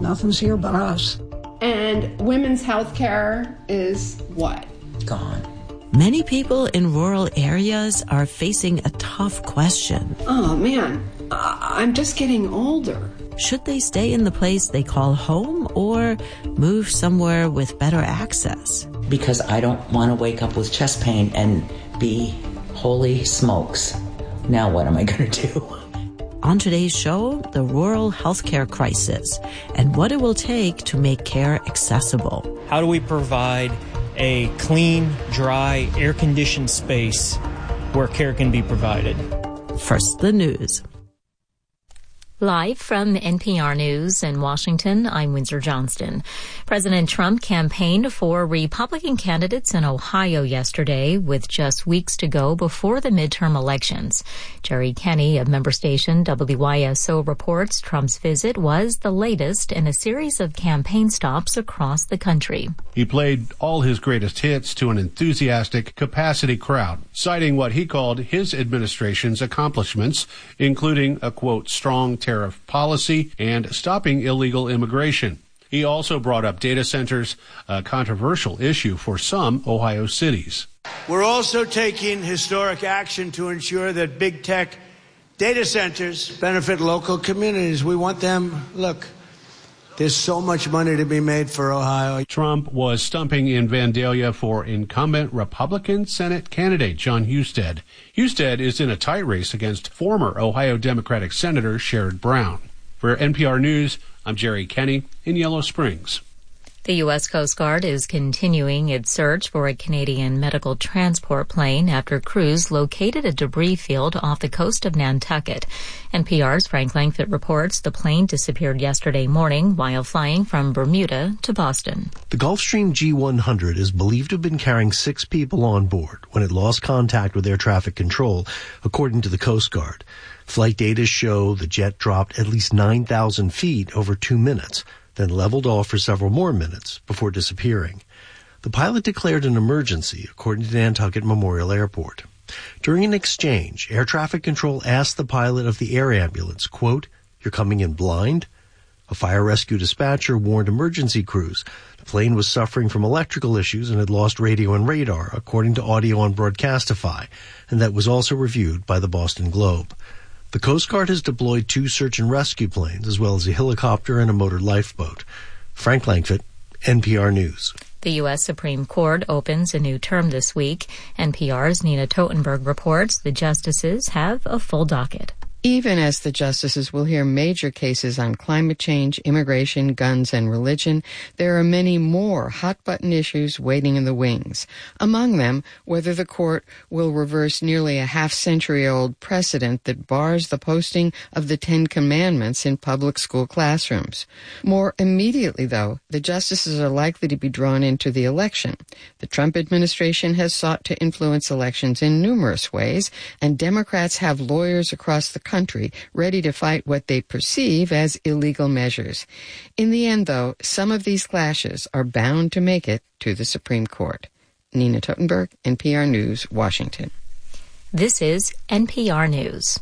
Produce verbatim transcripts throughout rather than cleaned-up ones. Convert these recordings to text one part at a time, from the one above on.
Nothing's here but us. And women's health care is what? Gone. Many people in rural areas are facing a tough question. Oh, man, I- I'm just getting older. Should they stay in the place they call home or move somewhere with better access? Because I don't want to wake up with chest pain and be, holy smokes, now what am I going to do? On today's show, the rural healthcare crisis and what it will take to make care accessible. How do we provide a clean, dry, air-conditioned space where care can be provided? First, the news. Live from N P R News in Washington, I'm Windsor Johnston. President Trump campaigned for Republican candidates in Ohio yesterday with just weeks to go before the midterm elections. Jerry Kenny of member station W Y S O reports Trump's visit was the latest in a series of campaign stops across the country. He played all his greatest hits to an enthusiastic capacity crowd, citing what he called his administration's accomplishments, including a, quote, strong tariff policy and stopping illegal immigration. He also brought up data centers, a controversial issue for some Ohio cities. We're also taking historic action to ensure that big tech data centers benefit local communities. We want them, look, there's so much money to be made for Ohio. Trump was stumping in Vandalia for incumbent Republican Senate candidate Jon Husted. Husted is in a tight race against former Ohio Democratic Senator Sherrod Brown. For N P R News, I'm Jerry Kenny in Yellow Springs. The U S Coast Guard is continuing its search for a Canadian medical transport plane after crews located a debris field off the coast of Nantucket. N P R's Frank Langfitt reports the plane disappeared yesterday morning while flying from Bermuda to Boston. The Gulfstream G one hundred is believed to have been carrying six people on board when it lost contact with air traffic control, according to the Coast Guard. Flight data show the jet dropped at least nine thousand feet over two minutes. Then leveled off for several more minutes before disappearing. The pilot declared an emergency, according to Nantucket Memorial Airport. During an exchange, air traffic control asked the pilot of the air ambulance, quote, "You're coming in blind?" A fire rescue dispatcher warned emergency crews the plane was suffering from electrical issues and had lost radio and radar, according to audio on Broadcastify, and that was also reviewed by the Boston Globe. The Coast Guard has deployed two search and rescue planes, as well as a helicopter and a motor lifeboat. Frank Langfitt, N P R News. The U S Supreme Court opens a new term this week. N P R's Nina Totenberg reports the justices have a full docket. Even as the justices will hear major cases on climate change, immigration, guns, and religion, there are many more hot-button issues waiting in the wings. Among them, whether the court will reverse nearly a half-century-old precedent that bars the posting of the Ten Commandments in public school classrooms. More immediately, though, the justices are likely to be drawn into the election. The Trump administration has sought to influence elections in numerous ways, and Democrats have lawyers across the country country ready to fight what they perceive as illegal measures. In the end, though, some of these clashes are bound to make it to the Supreme Court. Nina Totenberg, N P R News, Washington. This is N P R News.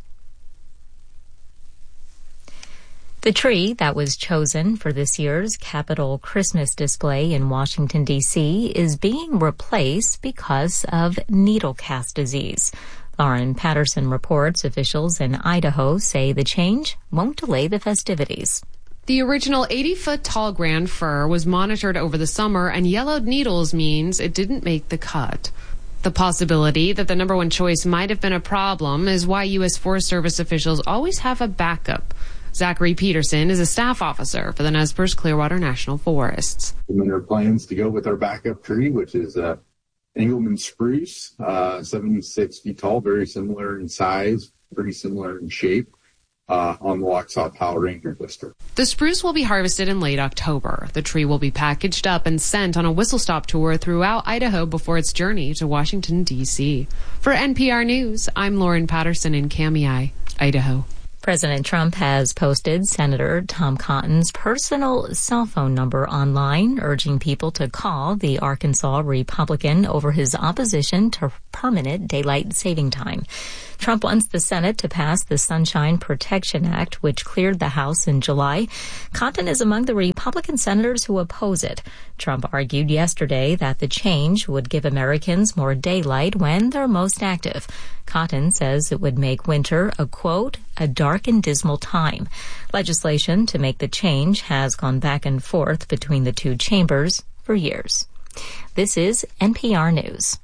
The tree that was chosen for this year's Capitol Christmas display in Washington, D C is being replaced because of needlecast disease. Lauren Patterson reports officials in Idaho say the change won't delay the festivities. The original eighty-foot-tall grand fir was monitored over the summer, and yellowed needles means it didn't make the cut. The possibility that the number one choice might have been a problem is why U S Forest Service officials always have a backup. Zachary Peterson is a staff officer for the Nez Perce Clearwater National Forests. And there are plans to go with our backup tree, which is a Engelmann spruce, uh, seventy-six feet tall, very similar in size, pretty similar in shape, uh, on the Waxhaw Power Ranger blister. The spruce will be harvested in late October. The tree will be packaged up and sent on a whistle-stop tour throughout Idaho before its journey to Washington, D C For N P R News, I'm Lauren Patterson in Kamiah, Idaho. President Trump has posted Senator Tom Cotton's personal cell phone number online, urging people to call the Arkansas Republican over his opposition to permanent daylight saving time. Trump wants the Senate to pass the Sunshine Protection Act, which cleared the House in July. Cotton is among the Republican senators who oppose it. Trump argued yesterday that the change would give Americans more daylight when they're most active. Cotton says it would make winter a, quote, a dark and dismal time. Legislation to make the change has gone back and forth between the two chambers for years. This is N P R News.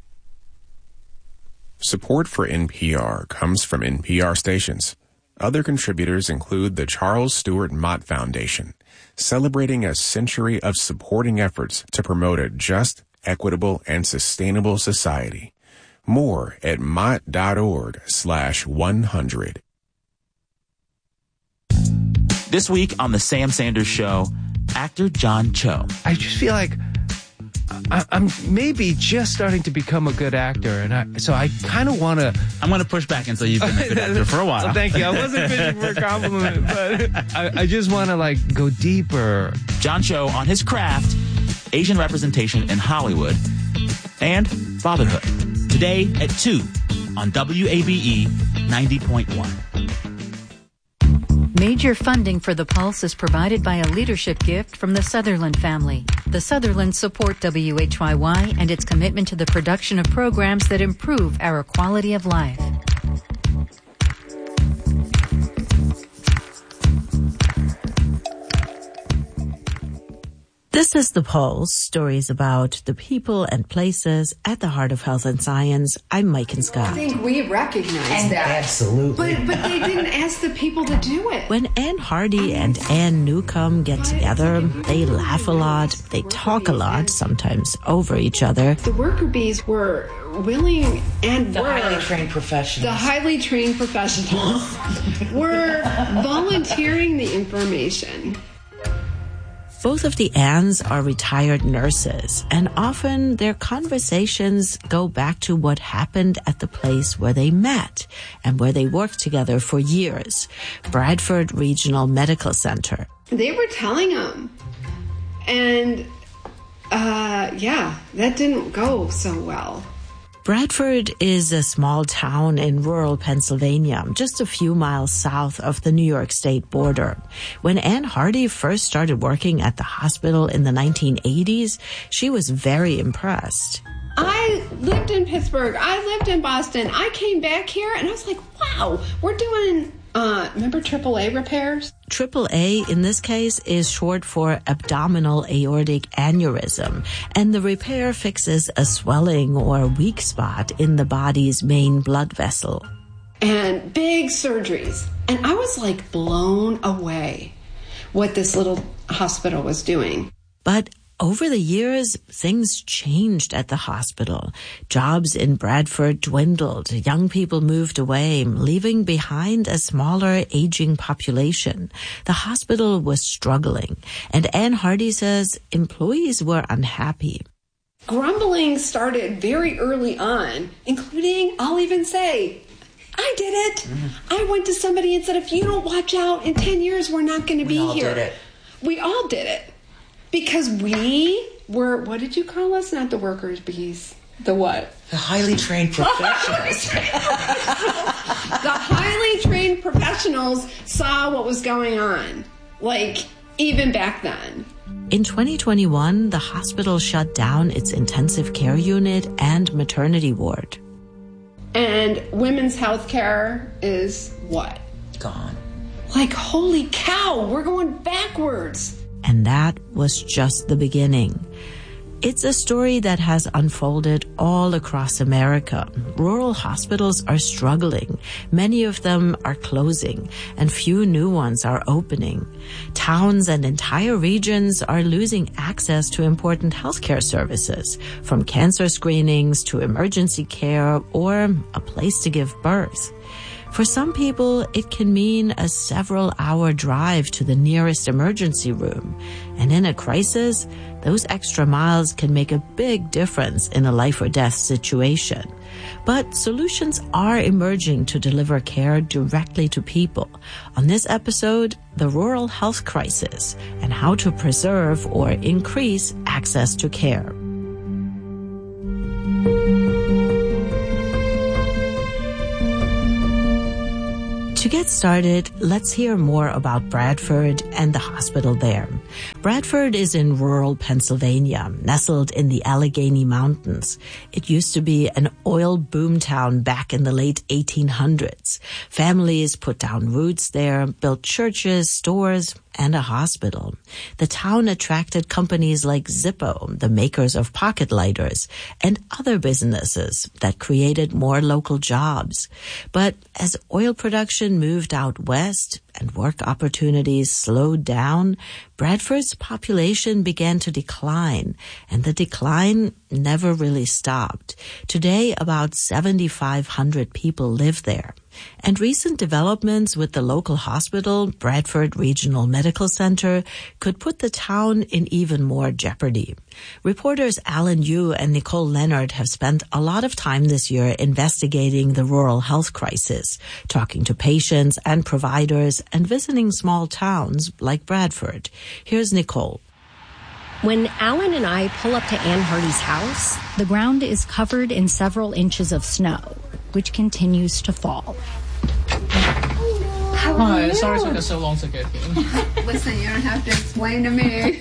Support for N P R comes from N P R stations. Other contributors include the Charles Stewart Mott Foundation, celebrating a century of supporting efforts to promote a just, equitable, and sustainable society. More at mott.org slash 100. This week on The Sam Sanders Show, actor John Cho. I just feel like I, I'm maybe just starting to become a good actor, and I, so I kind of want to... I'm going to push back and say you've been a good actor for a while. Oh, thank you. I wasn't fishing for a compliment, but I, I just want to, like, go deeper. John Cho on his craft, Asian representation in Hollywood, and fatherhood. Today at two on W A B E ninety point one. Major funding for The Pulse is provided by a leadership gift from the Sutherland family. The Sutherlands support W H Y Y and its commitment to the production of programs that improve our quality of life. This is The Pulse, stories about the people and places at the heart of health and science. I'm Mike and Scott. I think we recognize that. Absolutely. But, but they didn't ask the people to do it. When Ann Hardy and Ann Newcomb get together, they laugh a lot, they talk a lot, sometimes over each other. The worker bees were willing and the were... highly trained professionals. The highly trained professionals were volunteering the information. Both of the Anns are retired nurses, and often their conversations go back to what happened at the place where they met and where they worked together for years, Bradford Regional Medical Center. They were telling them, and uh, yeah, that didn't go so well. Bradford is a small town in rural Pennsylvania, just a few miles south of the New York State border. When Ann Hardy first started working at the hospital in the nineteen eighties, she was very impressed. I lived in Pittsburgh. I lived in Boston. I came back here and I was like, wow, we're doing, uh, remember triple A repairs? triple A in this case is short for abdominal aortic aneurysm, and the repair fixes a swelling or weak spot in the body's main blood vessel. And big surgeries. And I was like blown away what this little hospital was doing. But over the years, things changed at the hospital. Jobs in Bradford dwindled. Young people moved away, leaving behind a smaller, aging population. The hospital was struggling, and Ann Hardy says employees were unhappy. Grumbling started very early on, including, I'll even say, I did it. Mm-hmm. I went to somebody and said, if you don't watch out, in ten years, we're not going to be we all here. Did it. We all did it. Because we were, what did you call us? Not the workers bees. The what? The highly trained professionals. The highly trained professionals saw what was going on. Like, even back then. In twenty twenty-one, the hospital shut down its intensive care unit and maternity ward. And women's health care is what? Gone. Like, holy cow, we're going backwards. And that was just the beginning. It's a story that has unfolded all across America. Rural hospitals are struggling. Many of them are closing, and few new ones are opening. Towns and entire regions are losing access to important healthcare services, from cancer screenings to emergency care or a place to give birth. For some people, it can mean a several-hour drive to the nearest emergency room. And in a crisis, those extra miles can make a big difference in a life-or-death situation. But solutions are emerging to deliver care directly to people. On this episode, the rural health crisis and how to preserve or increase access to care. To get started, let's hear more about Bradford and the hospital there. Bradford is in rural Pennsylvania, nestled in the Allegheny Mountains. It used to be an oil boomtown back in the late eighteen hundreds. Families put down roots there, built churches, stores, and a hospital. The town attracted companies like Zippo, the makers of pocket lighters, and other businesses that created more local jobs. But as oil production moved out west and work opportunities slowed down, Bradford's population began to decline, and the decline never really stopped. Today, about seventy-five hundred people live there. And recent developments with the local hospital, Bradford Regional Medical Center, could put the town in even more jeopardy. Reporters Alan Yu and Nicole Leonard have spent a lot of time this year investigating the rural health crisis, talking to patients and providers and visiting small towns like Bradford. Here's Nicole. When Alan and I pull up to Ann Hardy's house, the ground is covered in several inches of snow, which continues to fall. How are Hi, you? Sorry it took us so long to get here. Listen, you don't have to explain to me.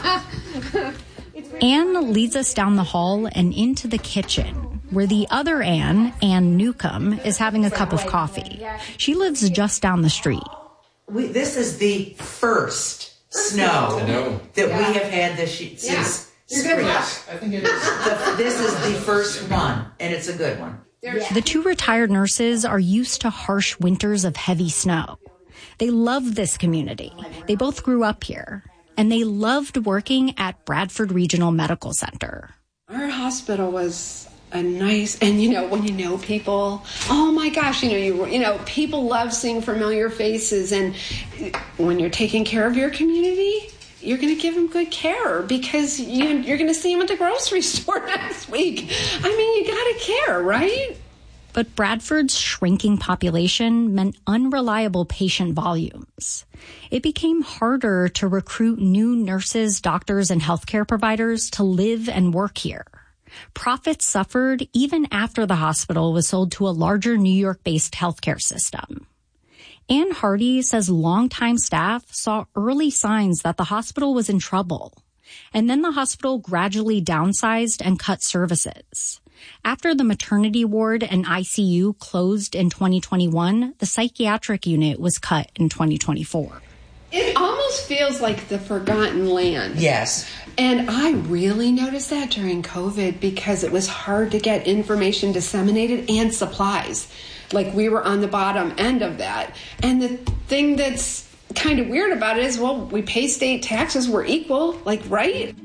Ann leads us down the hall and into the kitchen, where the other Ann, Ann Newcomb, is having a cup of coffee. She lives just down the street. We, this is the first snow that we have had this year since yeah. spring. Yes, I think it is. The, this is the first one, and it's a good one. The two retired nurses are used to harsh winters of heavy snow. They love this community. They both grew up here, and they loved working at Bradford Regional Medical Center. Our hospital was a nice, and you know, when you know people, oh my gosh, you know, you you know, people love seeing familiar faces, and when you're taking care of your community, you're going to give them good care because you, you're going to see them at the grocery store next week. I mean, you got to care, right? But Bradford's shrinking population meant unreliable patient volumes. It became harder to recruit new nurses, doctors, and healthcare providers to live and work here. Profits suffered even after the hospital was sold to a larger New York-based healthcare system. Ann Hardy says longtime staff saw early signs that the hospital was in trouble, and then the hospital gradually downsized and cut services. After the maternity ward and I C U closed in twenty twenty-one, the psychiatric unit was cut in twenty twenty-four. It almost feels like the forgotten land. Yes. And I really noticed that during COVID because it was hard to get information disseminated and supplies. Like, we were on the bottom end of that. And the thing that's kind of weird about it is, well, we pay state taxes, we're equal, like, right?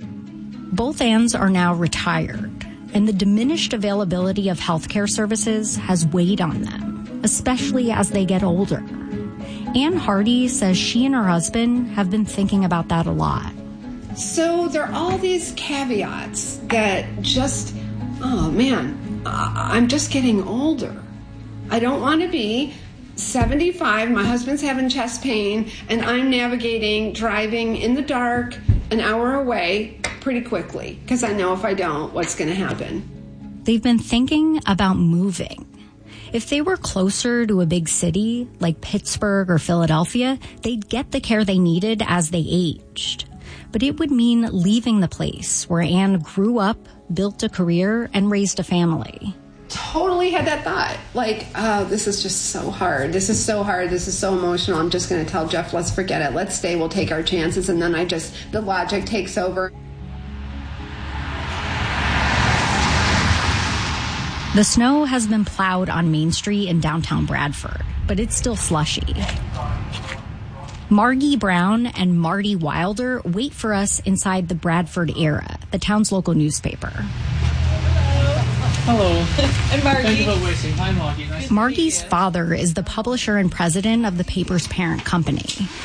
Both Anns are now retired, and the diminished availability of healthcare services has weighed on them, especially as they get older. Ann Hardy says she and her husband have been thinking about that a lot. So there are all these caveats that just, oh man, I'm just getting older. I don't want to be seventy-five, my husband's having chest pain, and I'm navigating, driving in the dark an hour away pretty quickly, because I know if I don't, what's going to happen. They've been thinking about moving. If they were closer to a big city, like Pittsburgh or Philadelphia, they'd get the care they needed as they aged. But it would mean leaving the place where Ann grew up, built a career, and raised a family. Totally had that thought. Like, oh, this is just so hard. This is so hard. This is so emotional. I'm just going to tell Jeff, let's forget it. Let's stay. We'll take our chances. And then I just, the logic takes over. The snow has been plowed on Main Street in downtown Bradford, but it's still slushy. Margie Brown and Marty Wilder wait for us inside the Bradford Era, the town's local newspaper. Hello. And Margie. Thank you for waiting. Hi, Margie. Nice Margie's father is the publisher and president of the paper's parent company.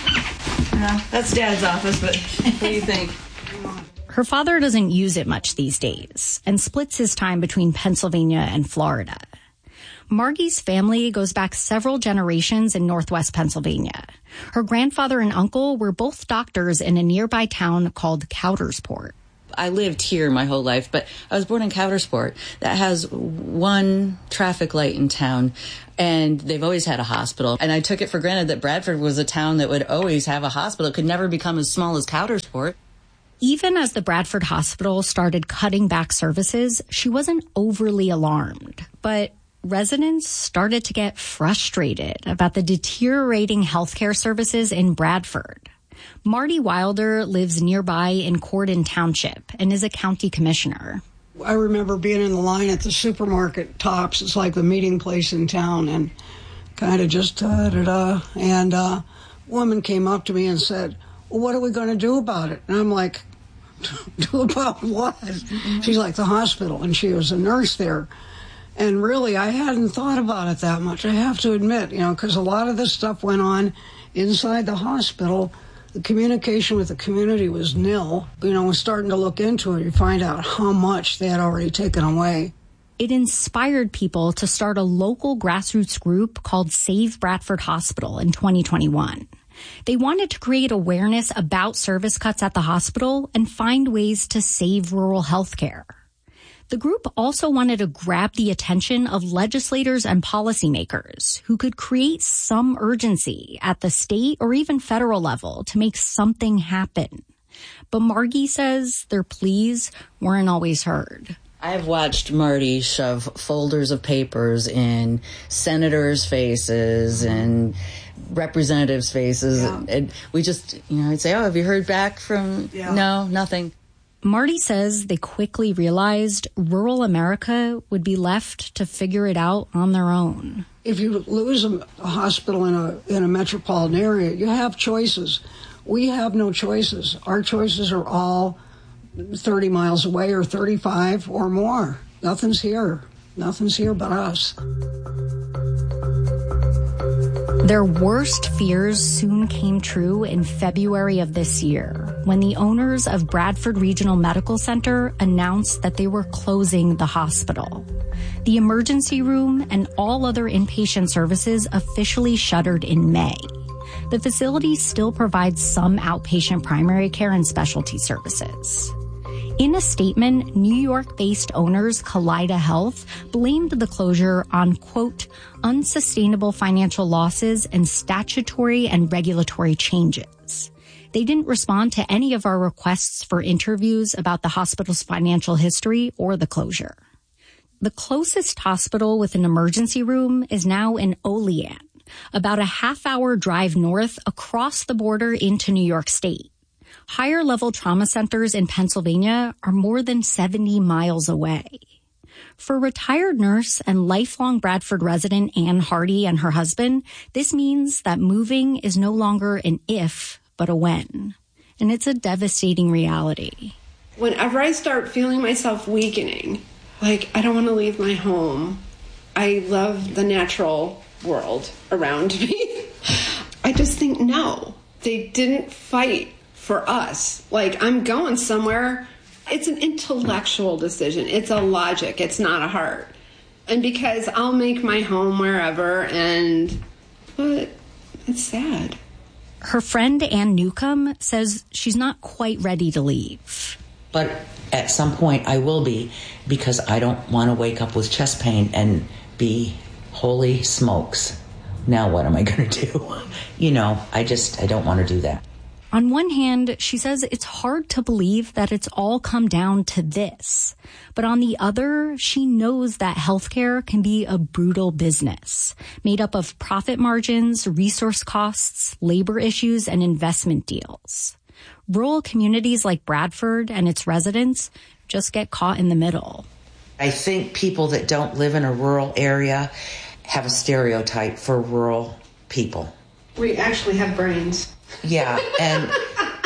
Uh, that's Dad's office, but what do you think? Her father doesn't use it much these days and splits his time between Pennsylvania and Florida. Margie's family goes back several generations in northwest Pennsylvania. Her grandfather and uncle were both doctors in a nearby town called Coudersport. I lived here my whole life, but I was born in Coudersport. That has one traffic light in town, and they've always had a hospital. And I took it for granted that Bradford was a town that would always have a hospital. It could never become as small as Coudersport. Even as the Bradford Hospital started cutting back services, she wasn't overly alarmed. But residents started to get frustrated about the deteriorating healthcare services in Bradford. Marty Wilder lives nearby in Cordon Township and is a county commissioner. I remember being in the line at the supermarket, Tops. It's like the meeting place in town, and kind of just da-da-da. And uh, a woman came up to me and said, well, what are we going to do about it? And I'm like, do about what? She's like, the hospital. And she was a nurse there. And really, I hadn't thought about it that much, I have to admit, you know, because a lot of this stuff went on inside the hospital. The communication with the community was nil. You know, we're starting to look into it. You find out how much they had already taken away. It inspired people to start a local grassroots group called Save Bradford Hospital in twenty twenty-one. They wanted to create awareness about service cuts at the hospital and find ways to save rural health care. The group also wanted to grab the attention of legislators and policymakers who could create some urgency at the state or even federal level to make something happen. But Margie says their pleas weren't always heard. I've watched Marty shove folders of papers in senators' faces and representatives' faces. Yeah. And we just, you know, I'd say, oh, have you heard back from? Yeah. No, nothing. Marty says they quickly realized rural America would be left to figure it out on their own. If you lose a, a hospital in a in a metropolitan area, you have choices. We have no choices. Our choices are all thirty miles away or thirty-five or more. Nothing's here. Nothing's here but us. Their worst fears soon came true in February of this year, when the owners of Bradford Regional Medical Center announced that they were closing the hospital. The emergency room and all other inpatient services officially shuttered in May. The facility still provides some outpatient primary care and specialty services. In a statement, New York-based owners Kaleida Health blamed the closure on, quote, unsustainable financial losses and statutory and regulatory changes. They didn't respond to any of our requests for interviews about the hospital's financial history or the closure. The closest hospital with an emergency room is now in Olean, about a half-hour drive north across the border into New York State. Higher-level trauma centers in Pennsylvania are more than seventy miles away. For retired nurse and lifelong Bradford resident Ann Hardy and her husband, this means that moving is no longer an if, but a when. And it's a devastating reality. Whenever I start feeling myself weakening, like I don't want to leave my home, I love the natural world around me, I just think, no, they didn't fight for us. Like, I'm going somewhere. It's an intellectual decision. It's a logic. It's not a heart. And because I'll make my home wherever, and, but it's sad. Her friend Ann Newcomb says she's not quite ready to leave. But at some point I will be, because I don't want to wake up with chest pain and be, holy smokes, now what am I going to do? You know, I just, I don't want to do that. On one hand, she says it's hard to believe that it's all come down to this. But on the other, she knows that healthcare can be a brutal business, made up of profit margins, resource costs, labor issues, and investment deals. Rural communities like Bradford and its residents just get caught in the middle. I think people that don't live in a rural area have a stereotype for rural people. We actually have brains. Yeah, and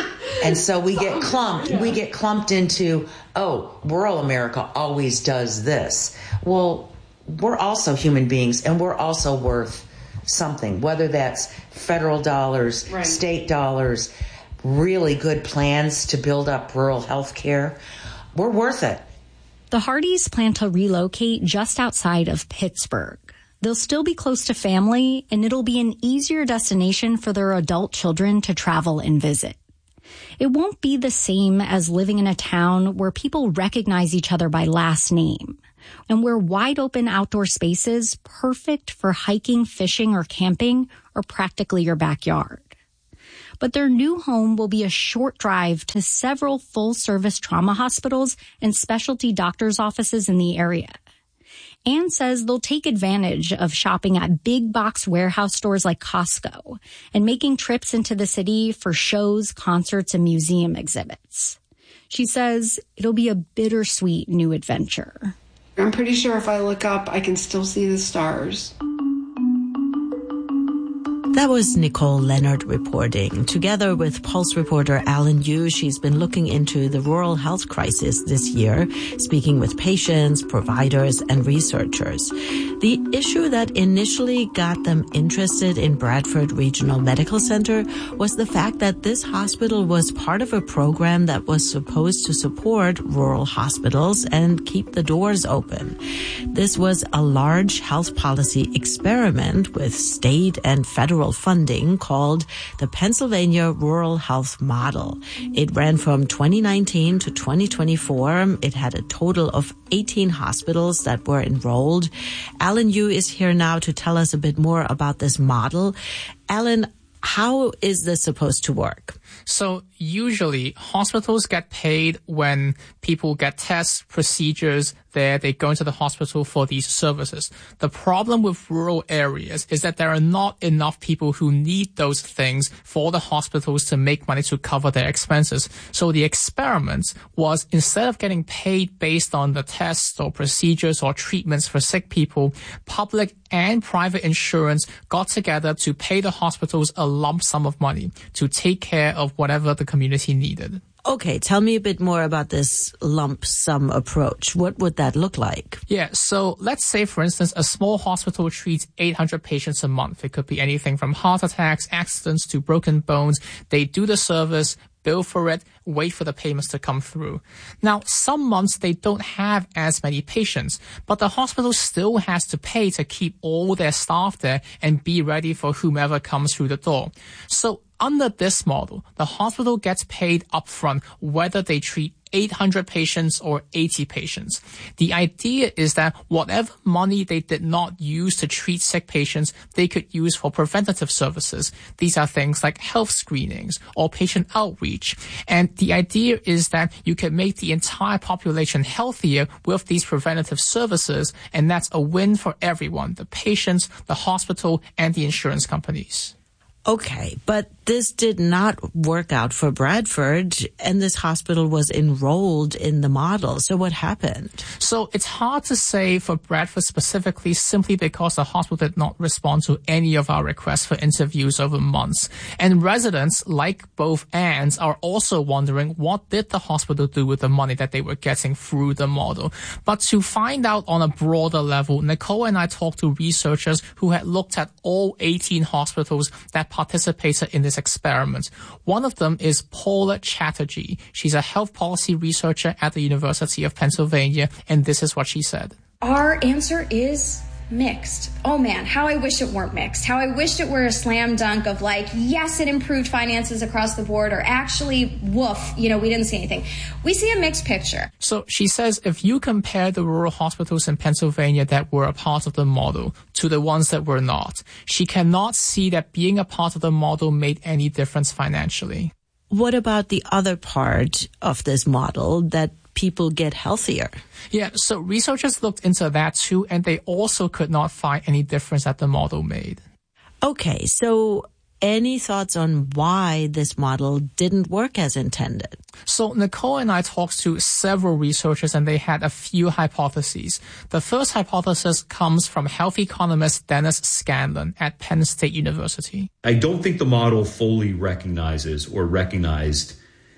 And so we get clumped, we get clumped into, oh, rural America always does this. Well, we're also human beings, and we're also worth something, whether that's federal dollars, right. state dollars, really good plans to build up rural health care. We're worth it. The Hardys plan to relocate just outside of Pittsburgh. They'll still be close to family, and it'll be an easier destination for their adult children to travel and visit. It won't be the same as living in a town where people recognize each other by last name, and where wide open outdoor spaces perfect for hiking, fishing, or camping are practically your backyard. But their new home will be a short drive to several full-service trauma hospitals and specialty doctors' offices in the area. Anne says they'll take advantage of shopping at big box warehouse stores like Costco and making trips into the city for shows, concerts, and museum exhibits. She says it'll be a bittersweet new adventure. I'm pretty sure if I look up, I can still see the stars. That was Nicole Leonard reporting. Together with Pulse reporter Alan Yu, she's been looking into the rural health crisis this year, speaking with patients, providers, and researchers. The issue that initially got them interested in Bradford Regional Medical Center was the fact that this hospital was part of a program that was supposed to support rural hospitals and keep the doors open. This was a large health policy experiment with state and federal funding called the Pennsylvania Rural Health Model. It ran from twenty nineteen to twenty twenty-four. It had a total of eighteen hospitals that were enrolled. Alan Yu is here now to tell us a bit more about this model. Alan, how is this supposed to work? So usually hospitals get paid when people get tests, procedures there. They go into the hospital for these services. The problem with rural areas is that there are not enough people who need those things for the hospitals to make money to cover their expenses. So the experiment was, instead of getting paid based on the tests or procedures or treatments for sick people, public and private insurance got together to pay the hospitals a lump sum of money to take care of whatever the community needed. Okay, tell me a bit more about this lump sum approach. What would that look like? Yeah, so let's say, for instance, a small hospital treats eight hundred patients a month. It could be anything from heart attacks, accidents to broken bones. They do the service, bill for it, wait for the payments to come through. Now, some months they don't have as many patients, but the hospital still has to pay to keep all their staff there and be ready for whomever comes through the door. So under this model, the hospital gets paid upfront whether they treat eight hundred patients or eighty patients. The idea is that whatever money they did not use to treat sick patients, they could use for preventative services. These are things like health screenings or patient outreach. And the idea is that you can make the entire population healthier with these preventative services, and that's a win for everyone, the patients, the hospital, and the insurance companies. Okay, but this did not work out for Bradford, and this hospital was enrolled in the model. So what happened? So it's hard to say for Bradford specifically, simply because the hospital did not respond to any of our requests for interviews over months. And residents, like both Anns, are also wondering, what did the hospital do with the money that they were getting through the model? But to find out on a broader level, Nicole and I talked to researchers who had looked at all eighteen hospitals that participated in this experiment. One of them is Paula Chatterjee. She's a health policy researcher at the University of Pennsylvania, and this is what she said. Our answer is mixed. Oh man, how I wish it weren't mixed. How I wished it were a slam dunk of like, yes, it improved finances across the board, or actually, woof, you know, we didn't see anything. We see a mixed picture. So she says if you compare the rural hospitals in Pennsylvania that were a part of the model to the ones that were not, she cannot see that being a part of the model made any difference financially. What about the other part of this model, that people get healthier? Yeah, so researchers looked into that too, and they also could not find any difference that the model made. Okay, so any thoughts on why this model didn't work as intended? So Nicole and I talked to several researchers, and they had a few hypotheses. The first hypothesis comes from health economist Dennis Scanlon at Penn State University. I don't think the model fully recognizes or recognized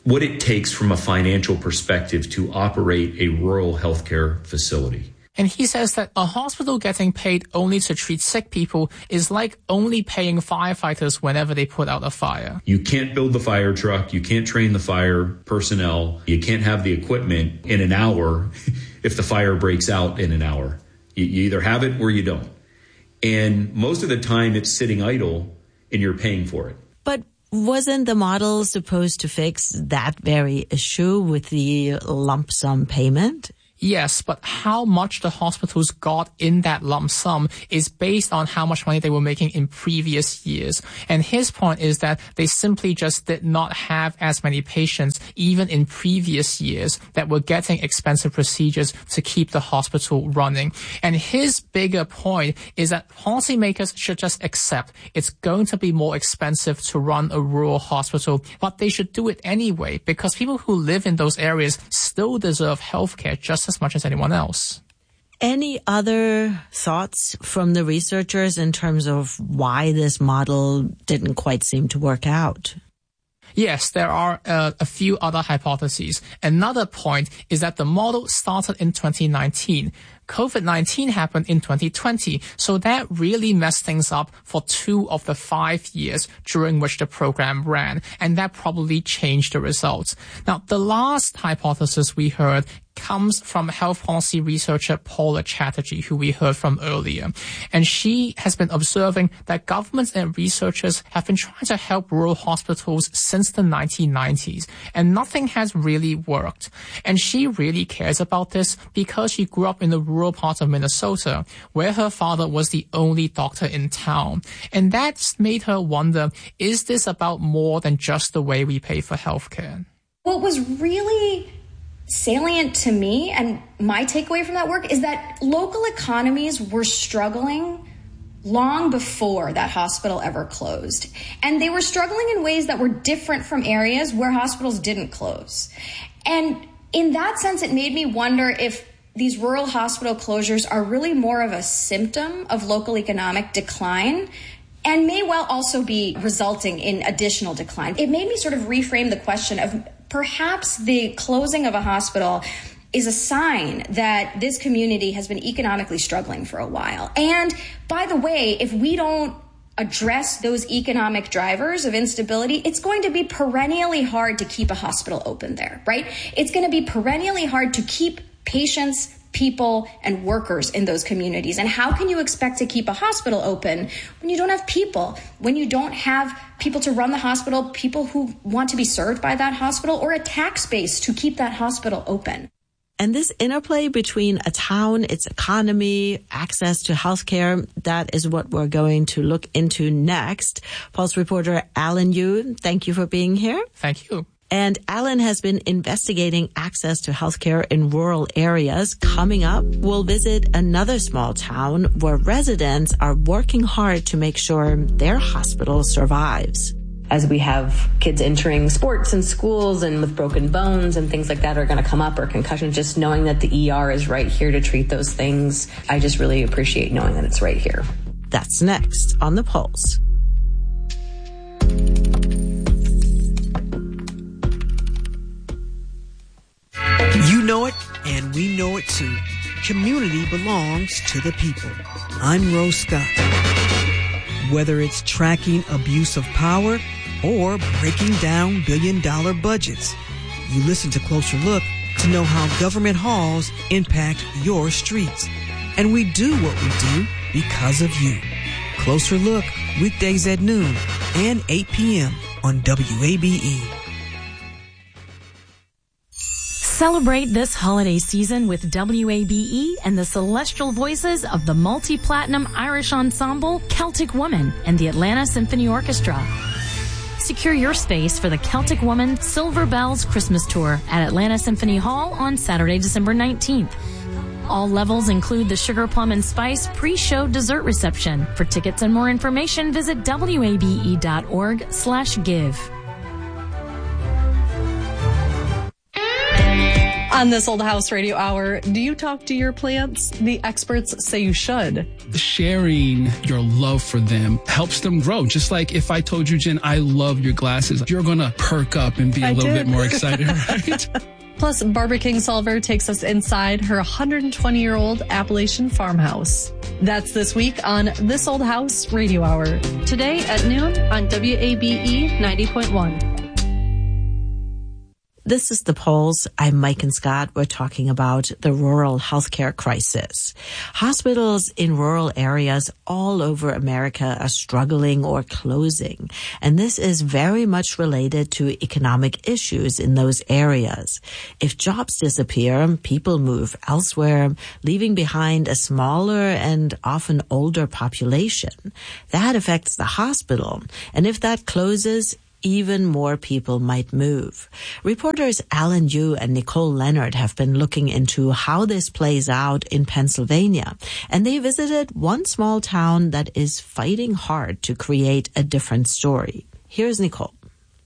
what it takes from a financial perspective to operate a rural healthcare facility. And he says that a hospital getting paid only to treat sick people is like only paying firefighters whenever they put out a fire. You can't build the fire truck. You can't train the fire personnel. You can't have the equipment in an hour if the fire breaks out in an hour. You, you either have it or you don't. And most of the time it's sitting idle and you're paying for it. But wasn't the model supposed to fix that very issue with the lump sum payment? Yes, but how much the hospitals got in that lump sum is based on how much money they were making in previous years. And his point is that they simply just did not have as many patients, even in previous years, that were getting expensive procedures to keep the hospital running. And his bigger point is that policymakers should just accept it's going to be more expensive to run a rural hospital, but they should do it anyway, because people who live in those areas still deserve healthcare just as as much as anyone else. Any other thoughts from the researchers in terms of why this model didn't quite seem to work out? Yes, there are uh, a few other hypotheses. Another point is that the model started in twenty nineteen. COVID nineteen happened in twenty twenty, so that really messed things up for two of the five years during which the program ran, and that probably changed the results. Now, the last hypothesis we heard comes from health policy researcher Paula Chatterjee, who we heard from earlier. And she has been observing that governments and researchers have been trying to help rural hospitals since the nineteen nineties, and nothing has really worked. And she really cares about this because she grew up in the rural part of Minnesota, where her father was the only doctor in town. And that's made her wonder, is this about more than just the way we pay for healthcare? What was really salient to me, and my takeaway from that work, is that local economies were struggling long before that hospital ever closed. And they were struggling in ways that were different from areas where hospitals didn't close. And in that sense, it made me wonder if these rural hospital closures are really more of a symptom of local economic decline and may well also be resulting in additional decline. It made me sort of reframe the question of perhaps the closing of a hospital is a sign that this community has been economically struggling for a while. And by the way, if we don't address those economic drivers of instability, it's going to be perennially hard to keep a hospital open there, right? It's going to be perennially hard to keep patients, people, and workers in those communities. And how can you expect to keep a hospital open when you don't have people, when you don't have people to run the hospital, people who want to be served by that hospital, or a tax base to keep that hospital open? And this interplay between a town, its economy, access to healthcare, that is what we're going to look into next. Pulse reporter Alan Yu, thank you for being here. Thank you. And Alan has been investigating access to healthcare in rural areas. Coming up, we'll visit another small town where residents are working hard to make sure their hospital survives. As we have kids entering sports and schools and with broken bones and things like that are going to come up, or concussions, just knowing that the E R is right here to treat those things, I just really appreciate knowing that it's right here. That's next on The Pulse. You know it, and we know it too. Community belongs to the people. I'm Rose Scott. Whether it's tracking abuse of power or breaking down billion-dollar budgets, you listen to Closer Look to know how government halls impact your streets. And we do what we do because of you. Closer Look, weekdays at noon and eight p.m. on W A B E. Celebrate this holiday season with W A B E and the celestial voices of the multi-platinum Irish ensemble Celtic Woman and the Atlanta Symphony Orchestra. Secure your space for the Celtic Woman Silver Bells Christmas Tour at Atlanta Symphony Hall on Saturday, December nineteenth. All levels include the Sugar Plum and Spice pre-show dessert reception. For tickets and more information, visit W A B E dot org slash give. On This Old House Radio Hour, do you talk to your plants? The experts say you should. Sharing your love for them helps them grow. Just like if I told you, Jen, I love your glasses, you're going to perk up and be a I little did. bit more excited, right? Plus, Barbara Kingsolver takes us inside her one hundred twenty year old Appalachian farmhouse. That's this week on This Old House Radio Hour. Today at noon on W A B E ninety point one. This is The Pulse. I'm Mike and Scott. We're talking about the rural healthcare crisis. Hospitals in rural areas all over America are struggling or closing, and this is very much related to economic issues in those areas. If jobs disappear, people move elsewhere, leaving behind a smaller and often older population. That affects the hospital, and if that closes, even more people might move. Reporters Alan Yu and Nicole Leonard have been looking into how this plays out in Pennsylvania, and they visited one small town that is fighting hard to create a different story. Here's Nicole.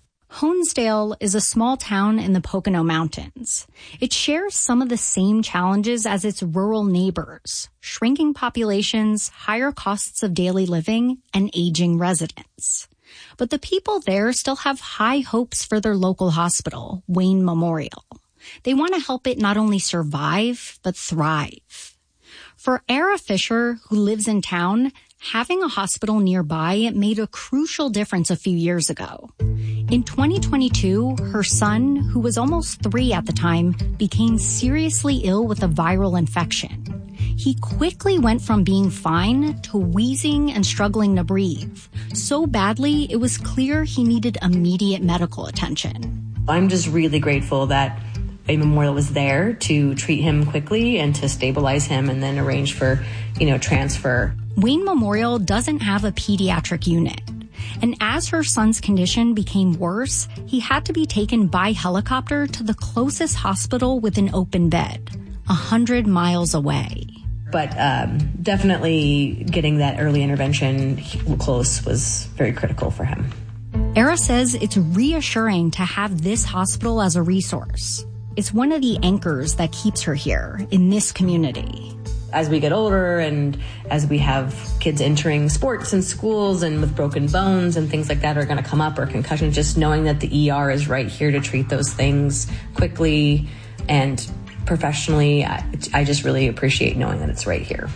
Honesdale is a small town in the Pocono Mountains. It shares some of the same challenges as its rural neighbors: shrinking populations, higher costs of daily living, and aging residents. But the people there still have high hopes for their local hospital, Wayne Memorial. They want to help it not only survive, but thrive. For Era Fisher, who lives in town, having a hospital nearby made a crucial difference a few years ago. In twenty twenty-two, her son, who was almost three at the time, became seriously ill with a viral infection. He quickly went from being fine to wheezing and struggling to breathe. So badly, it was clear he needed immediate medical attention. I'm just really grateful that Wayne Memorial was there to treat him quickly and to stabilize him and then arrange for, you know, transfer. Wayne Memorial doesn't have a pediatric unit. And as her son's condition became worse, he had to be taken by helicopter to the closest hospital with an open bed, a hundred miles away. But um, definitely getting that early intervention close was very critical for him. Era says it's reassuring to have this hospital as a resource. It's one of the anchors that keeps her here in this community. As we get older and as we have kids entering sports and schools and with broken bones and things like that are going to come up, or concussions, just knowing that the E R is right here to treat those things quickly and professionally, I, I just really appreciate knowing that it's right here.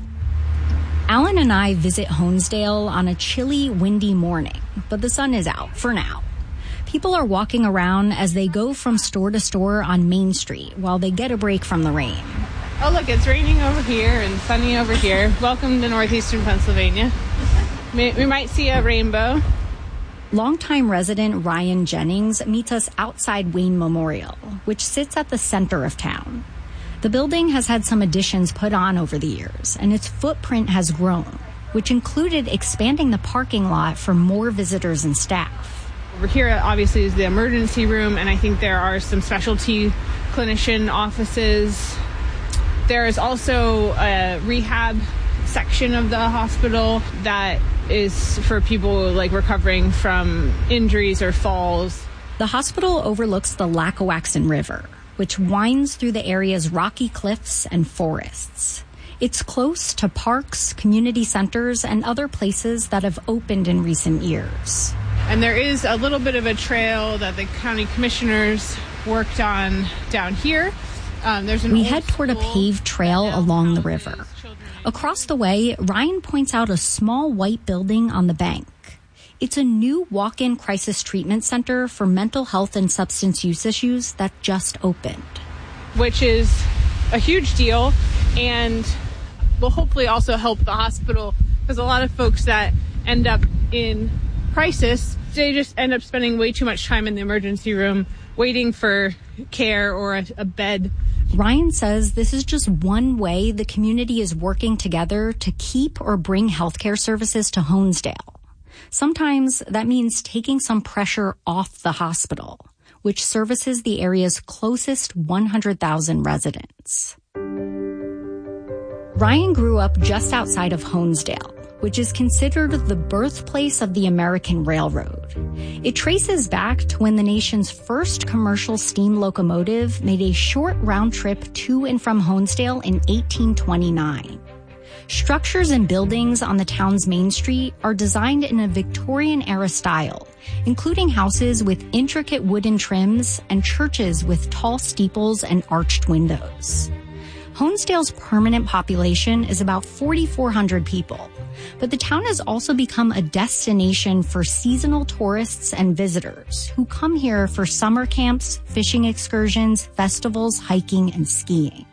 Alan and I visit Honesdale on a chilly, windy morning, but the sun is out for now. People are walking around as they go from store to store on Main Street while they get a break from the rain. Oh, look, it's raining over here and sunny over here. Welcome to northeastern Pennsylvania. We might see a rainbow. Longtime resident Ryan Jennings meets us outside Wayne Memorial, which sits at the center of town. The building has had some additions put on over the years, and its footprint has grown, which included expanding the parking lot for more visitors and staff. Over here, obviously, is the emergency room, and I think there are some specialty clinician offices. There is also a rehab section of the hospital that is for people like recovering from injuries or falls. The hospital overlooks the Lackawaxen River, which winds through the area's rocky cliffs and forests. It's close to parks, community centers, and other places that have opened in recent years. And there is a little bit of a trail that the county commissioners worked on down here. Um, there's an we head toward a paved trail along the river. Across the way, Ryan points out a small white building on the bank. It's a new walk-in crisis treatment center for mental health and substance use issues that just opened. Which is a huge deal and will hopefully also help the hospital, because a lot of folks that end up in crisis, they just end up spending way too much time in the emergency room waiting for care or a, a bed. Ryan says this is just one way the community is working together to keep or bring healthcare services to Honesdale. Sometimes that means taking some pressure off the hospital, which services the area's closest one hundred thousand residents. Ryan grew up just outside of Honesdale, which is considered the birthplace of the American Railroad. It traces back to when the nation's first commercial steam locomotive made a short round trip to and from Honesdale in eighteen twenty-nine. Structures and buildings on the town's main street are designed in a Victorian-era style, including houses with intricate wooden trims and churches with tall steeples and arched windows. Honesdale's permanent population is about forty-four hundred people, but the town has also become a destination for seasonal tourists and visitors who come here for summer camps, fishing excursions, festivals, hiking, and skiing.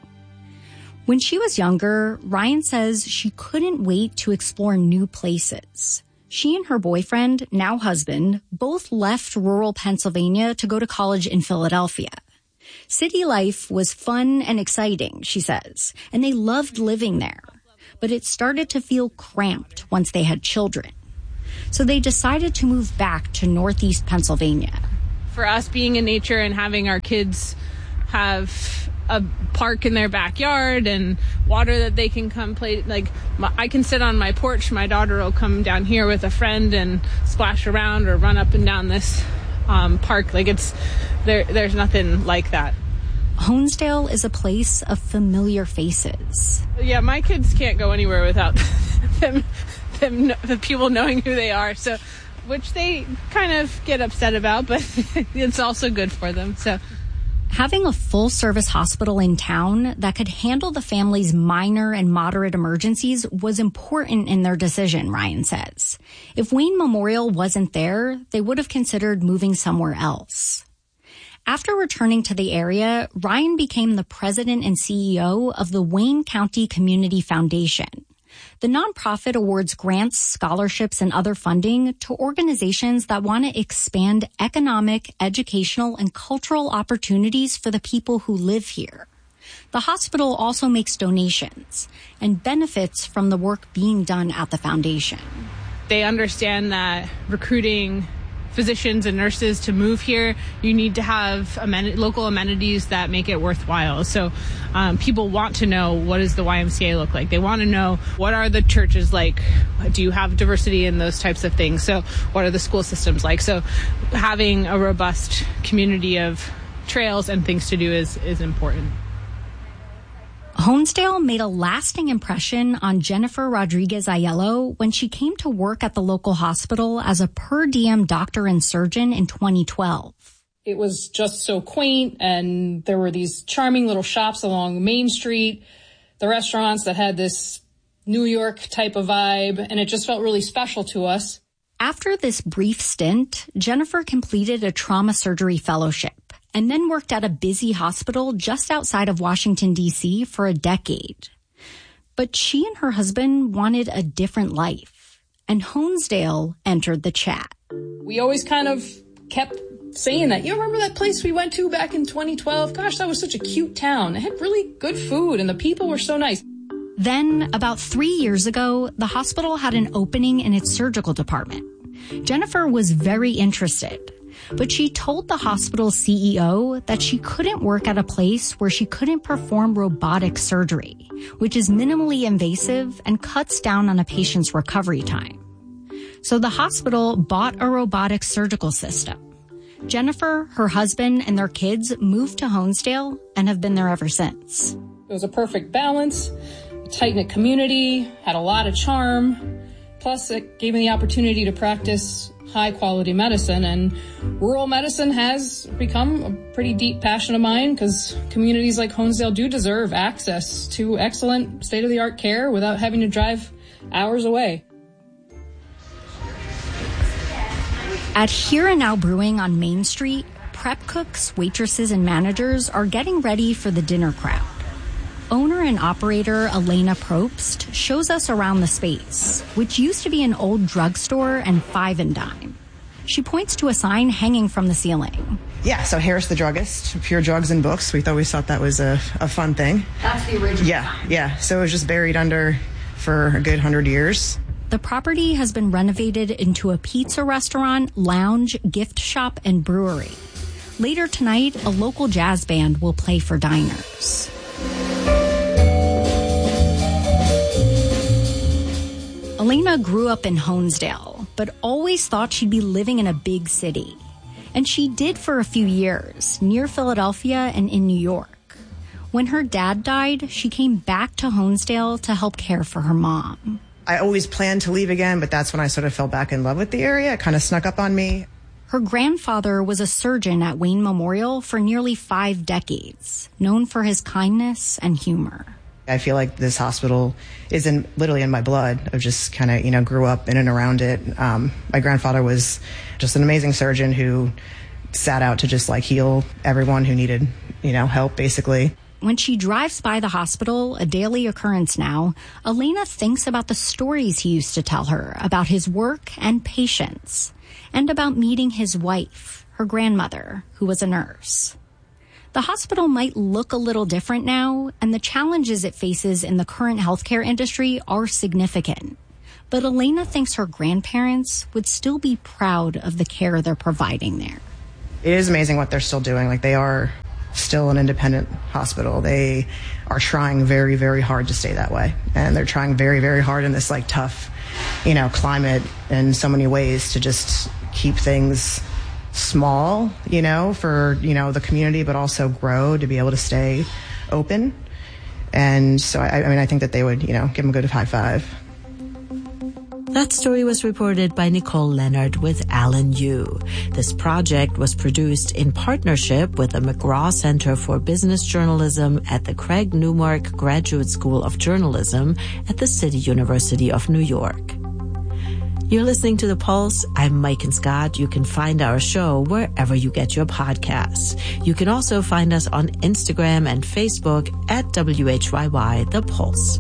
When she was younger, Ryan says she couldn't wait to explore new places. She and her boyfriend, now husband, both left rural Pennsylvania to go to college in Philadelphia. City life was fun and exciting, she says, and they loved living there. But it started to feel cramped once they had children. So they decided to move back to Northeast Pennsylvania. For us, being in nature and having our kids have a park in their backyard and water that they can come play. Like, my, I can sit on my porch. My daughter will come down here with a friend and splash around or run up and down this um, park. Like, it's there. There's nothing like that. Honesdale is a place of familiar faces. Yeah, my kids can't go anywhere without them, them, the people knowing who they are. So, which they kind of get upset about, but it's also good for them. So. Having a full-service hospital in town that could handle the family's minor and moderate emergencies was important in their decision, Ryan says. If Wayne Memorial wasn't there, they would have considered moving somewhere else. After returning to the area, Ryan became the president and C E O of the Wayne County Community Foundation. The nonprofit awards grants, scholarships, and other funding to organizations that want to expand economic, educational, and cultural opportunities for the people who live here. The hospital also makes donations and benefits from the work being done at the foundation. They understand that recruiting physicians and nurses to move here, you need to have amen- local amenities that make it worthwhile. So um, people want to know, what does the Y M C A look like? They want to know, what are the churches like? Do you have diversity in those types of things? So what are the school systems like? So having a robust community of trails and things to do is, is important. Honesdale made a lasting impression on Jennifer Rodriguez Aiello when she came to work at the local hospital as a per diem doctor and surgeon in twenty twelve. It was just so quaint, and there were these charming little shops along Main Street, the restaurants that had this New York type of vibe, and it just felt really special to us. After this brief stint, Jennifer completed a trauma surgery fellowship and then worked at a busy hospital just outside of Washington, D C for a decade. But she and her husband wanted a different life, and Honesdale entered the chat. We always kind of kept saying that. You remember that place we went to back in twenty twelve? Gosh, that was such a cute town. It had really good food, and the people were so nice. Then, about three years ago, the hospital had an opening in its surgical department. Jennifer was very interested, but she told the hospital's C E O that she couldn't work at a place where she couldn't perform robotic surgery, which is minimally invasive and cuts down on a patient's recovery time. So the hospital bought a robotic surgical system. Jennifer, her husband, and their kids moved to Honesdale and have been there ever since. It was a perfect balance, a tight-knit community, had a lot of charm. Plus, it gave me the opportunity to practice high-quality medicine, and rural medicine has become a pretty deep passion of mine because communities like Honesdale do deserve access to excellent state-of-the-art care without having to drive hours away. At Here and Now Brewing on Main Street, prep cooks, waitresses, and managers are getting ready for the dinner crowd. Owner and operator Elena Probst shows us around the space, which used to be an old drugstore and five and dime. She points to a sign hanging from the ceiling. Yeah, so Harris the Druggist, pure drugs and books. We always thought that was a, a fun thing. That's the original. Yeah, yeah. So it was just buried under for a good hundred years. The property has been renovated into a pizza restaurant, lounge, gift shop, and brewery. Later tonight, a local jazz band will play for diners. Elena grew up in Honesdale, but always thought she'd be living in a big city. And she did for a few years, near Philadelphia and in New York. When her dad died, she came back to Honesdale to help care for her mom. I always planned to leave again, but that's when I sort of fell back in love with the area. It kind of snuck up on me. Her grandfather was a surgeon at Wayne Memorial for nearly five decades, known for his kindness and humor. I feel like this hospital is in, literally in my blood. I just kind of, you know, grew up in and around it. Um, my grandfather was just an amazing surgeon who sat out to just like heal everyone who needed, you know, help, basically. When she drives by the hospital, a daily occurrence now, Elena thinks about the stories he used to tell her about his work and patients, and about meeting his wife, her grandmother, who was a nurse. The hospital might look a little different now, and the challenges it faces in the current healthcare industry are significant. But Elena thinks her grandparents would still be proud of the care they're providing there. It is amazing what they're still doing. Like, they are still an independent hospital. They are trying very, very hard to stay that way. And they're trying very, very hard in this, like, tough, you know, climate in so many ways to just keep things small, you know, for, you know, the community, but also grow to be able to stay open. And so, I, I mean, I think that they would, you know, give them a good high five. That story was reported by Nicole Leonard with Alan Yu. This project was produced in partnership with the McGraw Center for Business Journalism at the Craig Newmark Graduate School of Journalism at the City University of New York. You're listening to The Pulse. I'm Mike and Scott. You can find our show wherever you get your podcasts. You can also find us on Instagram and Facebook at W H Y Y The Pulse.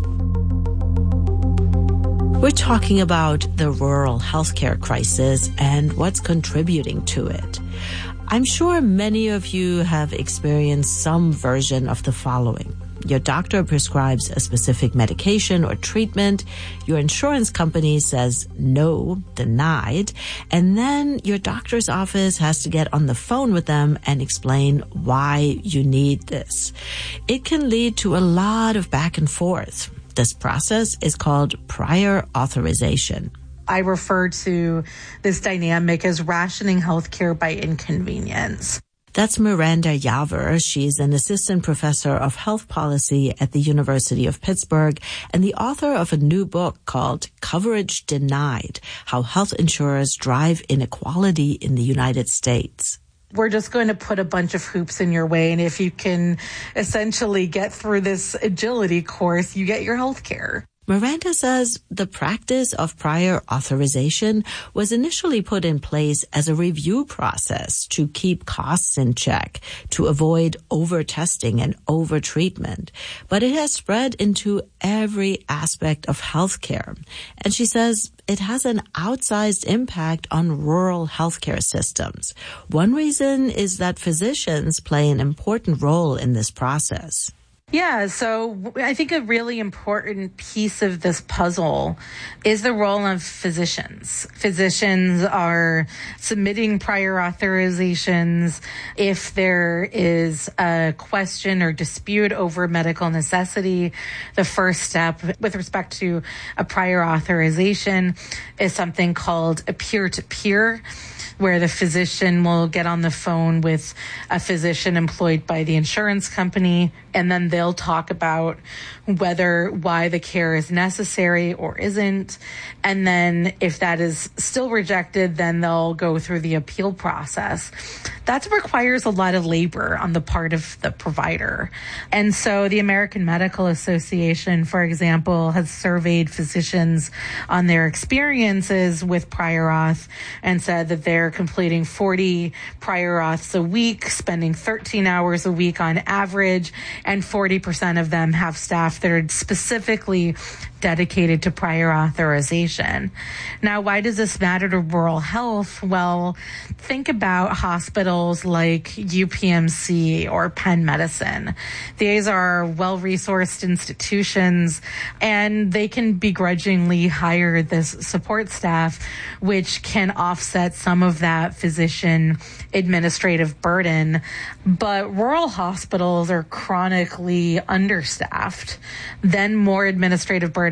We're talking about the rural healthcare crisis and what's contributing to it. I'm sure many of you have experienced some version of the following. Your doctor prescribes a specific medication or treatment. Your insurance company says no, denied. And then your doctor's office has to get on the phone with them and explain why you need this. It can lead to a lot of back and forth. This process is called prior authorization. I refer to this dynamic as rationing healthcare by inconvenience. That's Miranda Yaver. She's an assistant professor of health policy at the University of Pittsburgh and the author of a new book called Coverage Denied: How Health Insurers Drive Inequality in the United States. We're just going to put a bunch of hoops in your way, and if you can essentially get through this agility course, you get your health care. Miranda says the practice of prior authorization was initially put in place as a review process to keep costs in check, to avoid over-testing and over-treatment. But it has spread into every aspect of healthcare. And she says it has an outsized impact on rural healthcare systems. One reason is that physicians play an important role in this process. Yeah, so I think a really important piece of this puzzle is the role of physicians. Physicians are submitting prior authorizations if there is a question or dispute over medical necessity. The first step with respect to a prior authorization is something called a peer-to-peer, where the physician will get on the phone with a physician employed by the insurance company, and then they'll talk about whether, why the care is necessary or isn't. And then if that is still rejected, then they'll go through the appeal process. That requires a lot of labor on the part of the provider. And so the American Medical Association, for example, has surveyed physicians on their experiences with prior auth and said that they're completing forty prior auths a week, spending thirteen hours a week on average, and forty percent of them have staff that are specifically dedicated to prior authorization. Now, why does this matter to rural health? Well, think about hospitals like U P M C or Penn Medicine. These are well-resourced institutions, and they can begrudgingly hire this support staff, which can offset some of that physician administrative burden. But rural hospitals are chronically understaffed. Then more administrative burden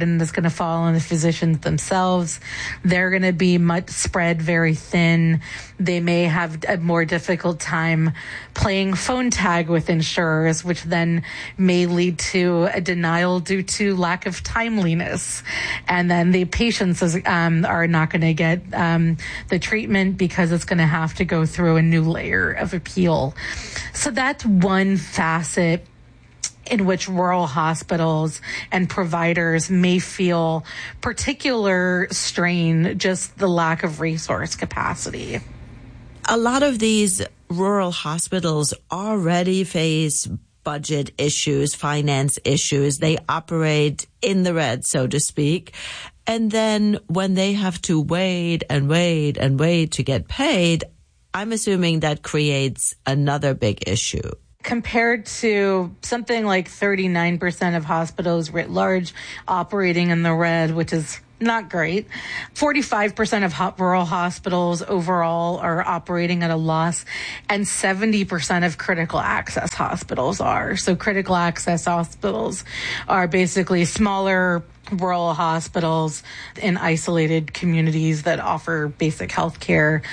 burden is going to fall on the physicians themselves. They're going to be much spread very thin. They may have a more difficult time playing phone tag with insurers, which then may lead to a denial due to lack of timeliness. And then the patients is, um, are not going to get um, the treatment because it's going to have to go through a new layer of appeal. So that's one facet in which rural hospitals and providers may feel particular strain, just the lack of resource capacity. A lot of these rural hospitals already face budget issues, finance issues. They operate in the red, so to speak. And then when they have to wait and wait and wait to get paid, I'm assuming that creates another big issue. Compared to something like thirty-nine percent of hospitals writ large operating in the red, which is not great. forty-five percent of ho- rural hospitals overall are operating at a loss, and seventy percent of critical access hospitals are. So critical access hospitals are basically smaller rural hospitals in isolated communities that offer basic health care.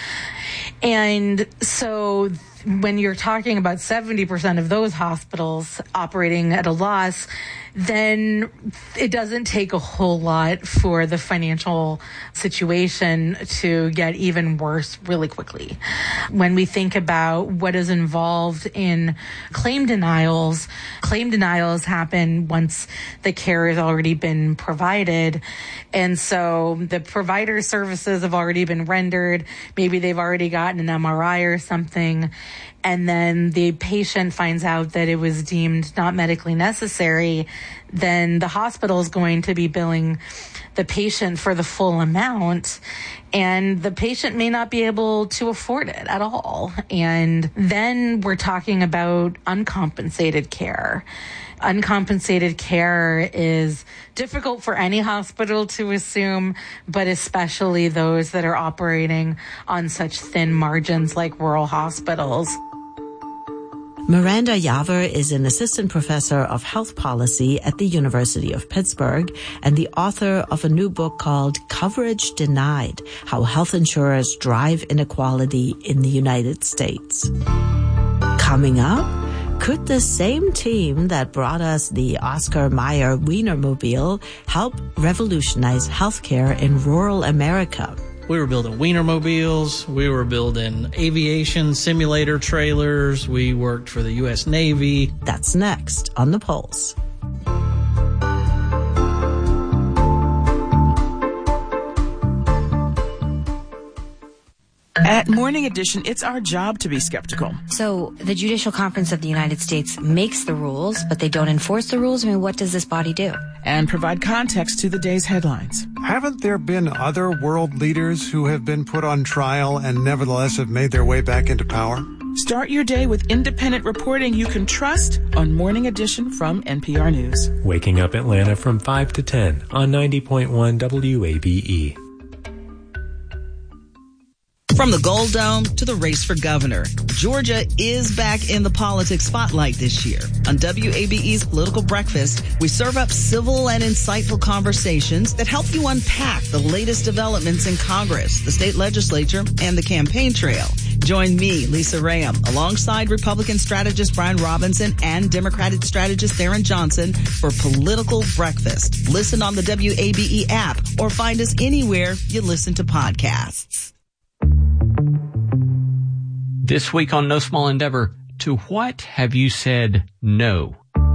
And so when you're talking about seventy percent of those hospitals operating at a loss, then it doesn't take a whole lot for the financial situation to get even worse really quickly. When we think about what is involved in claim denials, claim denials happen once the care has already been provided. And so the provider services have already been rendered. Maybe they've already gotten an M R I or something. And then the patient finds out that it was deemed not medically necessary, then the hospital is going to be billing the patient for the full amount, and the patient may not be able to afford it at all. And then we're talking about uncompensated care. Uncompensated care is difficult for any hospital to assume, but especially those that are operating on such thin margins like rural hospitals. Miranda Yaver is an assistant professor of health policy at the University of Pittsburgh and the author of a new book called Coverage Denied: How Health Insurers Drive Inequality in the United States. Coming up, could the same team that brought us the Oscar Mayer Wienermobile help revolutionize healthcare in rural America? We were building Wienermobiles. We were building aviation simulator trailers. We worked for the U S Navy. That's next on The Pulse. At Morning Edition, it's our job to be skeptical. So the Judicial Conference of the United States makes the rules, but they don't enforce the rules? I mean, what does this body do? And provide context to the day's headlines. Haven't there been other world leaders who have been put on trial and nevertheless have made their way back into power? Start your day with independent reporting you can trust on Morning Edition from N P R News. Waking up Atlanta from five to ten on ninety point one W A B E. From the Gold Dome to the race for governor, Georgia is back in the politics spotlight this year. On W A B E's Political Breakfast, we serve up civil and insightful conversations that help you unpack the latest developments in Congress, the state legislature, and the campaign trail. Join me, Lisa Ram, alongside Republican strategist Brian Robinson and Democratic strategist Theron Johnson for Political Breakfast. Listen on the W A B E app or find us anywhere you listen to podcasts. This week on No Small Endeavor, to what have you said no?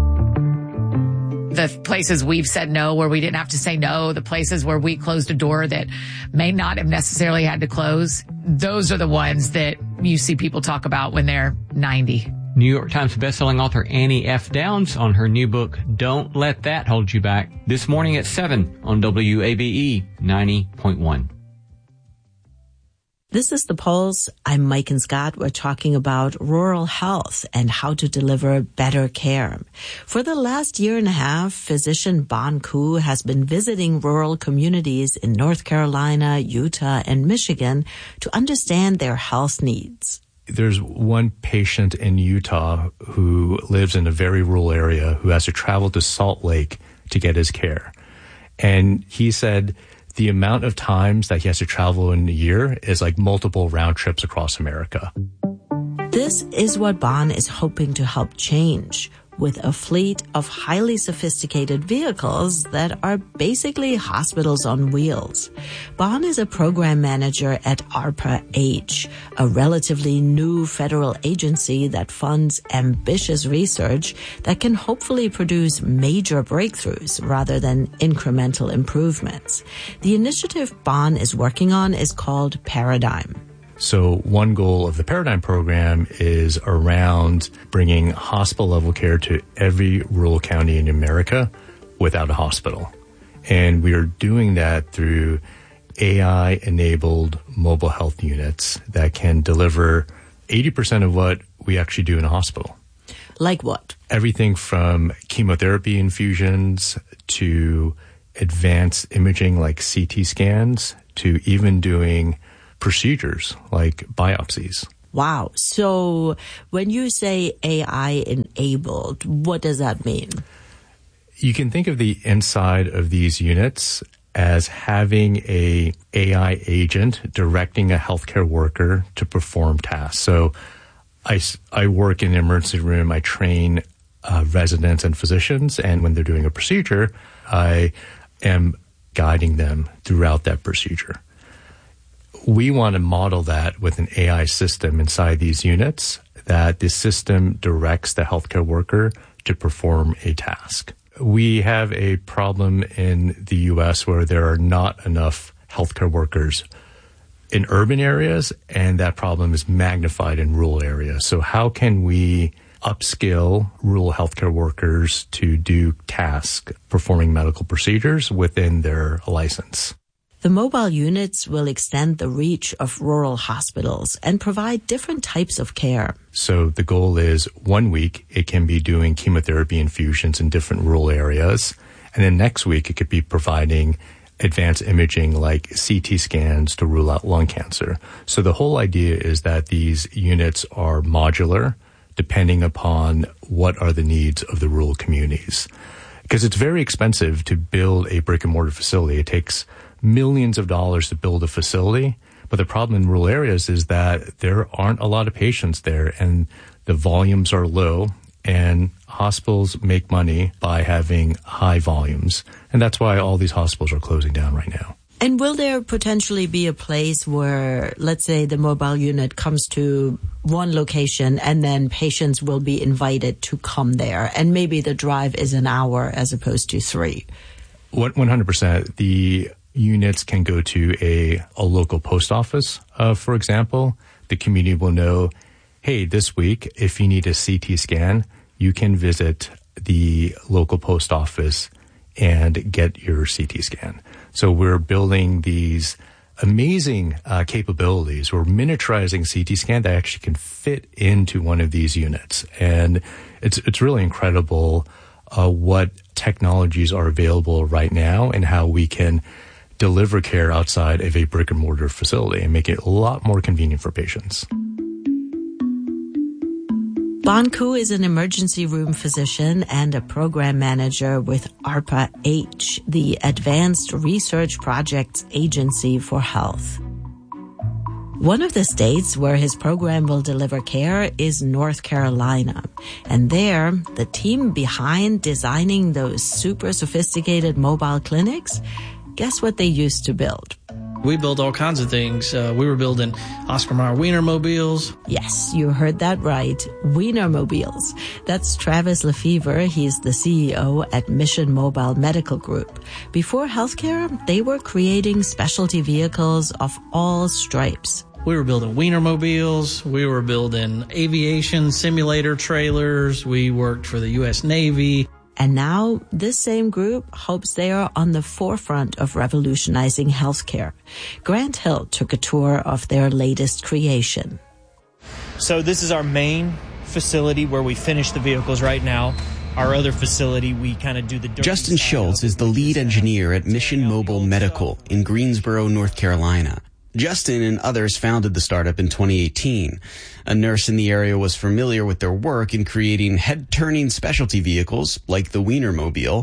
The places we've said no where we didn't have to say no, the places where we closed a door that may not have necessarily had to close, those are the ones that you see people talk about when they're ninety. New York Times bestselling author Annie F. Downs on her new book, Don't Let That Hold You Back, this morning at seven on W A B E ninety point one. This is The Pulse. I'm Mike and Scott. We're talking about rural health and how to deliver better care. For the last year and a half, physician Bon Ku has been visiting rural communities in North Carolina, Utah, and Michigan to understand their health needs. There's one patient in Utah who lives in a very rural area who has to travel to Salt Lake to get his care. And he said the amount of times that he has to travel in a year is like multiple round trips across America. This is what Baan is hoping to help change, with a fleet of highly sophisticated vehicles that are basically hospitals on wheels. Baan is a program manager at ARPA-H, a relatively new federal agency that funds ambitious research that can hopefully produce major breakthroughs rather than incremental improvements. The initiative Baan is working on is called Paradigm. So one goal of the Paradigm program is around bringing hospital-level care to every rural county in America without a hospital. And we are doing that through A I-enabled mobile health units that can deliver eighty percent of what we actually do in a hospital. Like what? Everything from chemotherapy infusions to advanced imaging like C T scans to even doing procedures like biopsies. Wow. So when you say A I-enabled, what does that mean? You can think of the inside of these units as having a AI agent directing a healthcare worker to perform tasks. So I, I work in an emergency room. I train uh, residents and physicians, and when they're doing a procedure, I am guiding them throughout that procedure. We want to model that with an A I system inside these units, that the system directs the healthcare worker to perform a task. We have a problem in the U S where there are not enough healthcare workers in urban areas, and that problem is magnified in rural areas. So how can we upskill rural healthcare workers to do tasks, performing medical procedures within their license? The mobile units will extend the reach of rural hospitals and provide different types of care. So the goal is one week it can be doing chemotherapy infusions in different rural areas. And then next week it could be providing advanced imaging like C T scans to rule out lung cancer. So the whole idea is that these units are modular depending upon what are the needs of the rural communities. Because it's very expensive to build a brick and mortar facility. It takes millions of dollars to build a facility. But the problem in rural areas is that there aren't a lot of patients there and the volumes are low, and hospitals make money by having high volumes. And that's why all these hospitals are closing down right now. And will there potentially be a place where, let's say, the mobile unit comes to one location and then patients will be invited to come there, and maybe the drive is an hour as opposed to three? one hundred percent. The units can go to a, a local post office, uh, for example. The community will know, hey, this week, if you need a C T scan, you can visit the local post office and get your C T scan. So we're building these amazing uh, capabilities. We're miniaturizing C T scan that actually can fit into one of these units. And it's it's really incredible uh, what technologies are available right now and how we can deliver care outside of a brick and mortar facility and make it a lot more convenient for patients. Baan Ku is an emergency room physician and a program manager with ARPA-H, the Advanced Research Projects Agency for Health. One of the states where his program will deliver care is North Carolina. And there, the team behind designing those super sophisticated mobile clinics, guess what they used to build? We build all kinds of things. Uh, we were building Oscar Mayer Wienermobiles. Yes, you heard that right. Wienermobiles. That's Travis Lefevre. He's the C E O at Mission Mobile Medical Group. Before healthcare, they were creating specialty vehicles of all stripes. We were building Wienermobiles. We were building aviation simulator trailers. We worked for the U S Navy. And now this same group hopes they are on the forefront of revolutionizing healthcare. Grant Hill took a tour of their latest creation. So this is our main facility where we finish the vehicles right now. Our other facility, we kind of do the dirty Justin Schultz is the lead engineer at Mission Mobile Medical in Greensboro, North Carolina. Justin and others founded the startup in twenty eighteen. A nurse in the area was familiar with their work in creating head-turning specialty vehicles like the Wienermobile,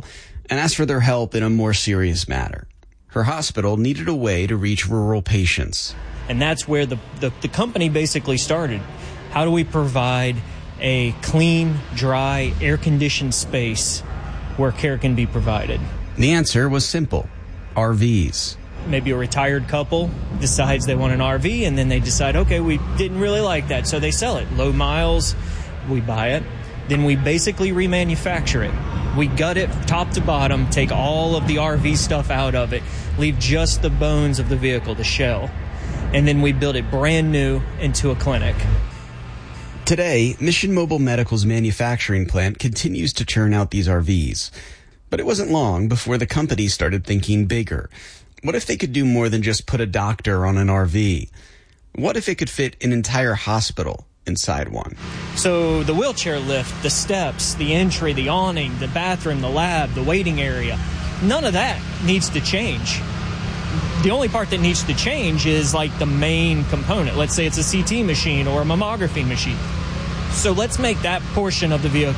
and asked for their help in a more serious matter. Her hospital needed a way to reach rural patients. And that's where the, the, the company basically started. How do we provide a clean, dry, air-conditioned space where care can be provided? The answer was simple: R Vs. Maybe a retired couple decides they want an R V, and then they decide, okay, we didn't really like that, so they sell it. Low miles, we buy it. Then we basically remanufacture it. We gut it top to bottom, take all of the R V stuff out of it, leave just the bones of the vehicle, the shell, and then we build it brand new into a clinic. Today, Mission Mobile Medical's manufacturing plant continues to churn out these R Vs. But it wasn't long before the company started thinking bigger. What if they could do more than just put a doctor on an R V? What if it could fit an entire hospital inside one? So the wheelchair lift, the steps, the entry, the awning, the bathroom, the lab, the waiting area, none of that needs to change. The only part that needs to change is like the main component. Let's say it's a C T machine or a mammography machine. So let's make that portion of the vehicle